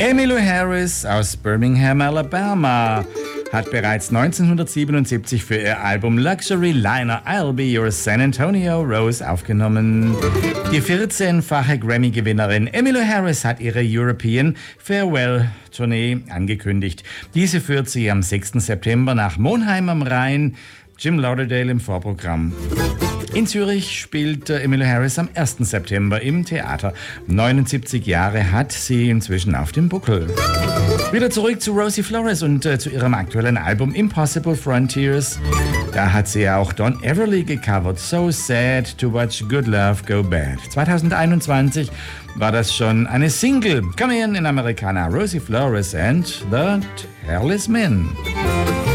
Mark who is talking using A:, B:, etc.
A: Emmylou Harris aus Birmingham, Alabama, hat bereits 1977 für ihr Album Luxury Liner I'll Be Your San Antonio Rose aufgenommen. Die 14-fache Grammy-Gewinnerin Emmylou Harris hat ihre European Farewell-Tournee angekündigt. Diese führt sie am 6. September nach Monheim am Rhein, Jim Lauderdale im Vorprogramm. In Zürich spielt Emmylou Harris am 1. September im Theater. 79 Jahre hat sie inzwischen auf dem Buckel. Wieder zurück zu Rosie Flores und zu ihrem aktuellen Album Impossible Frontiers. Da hat sie ja auch Don Everly gecovert. So sad to watch good love go bad. 2021 war das schon eine Single. Come in Americana, Rosie Flores and the Hairless Men.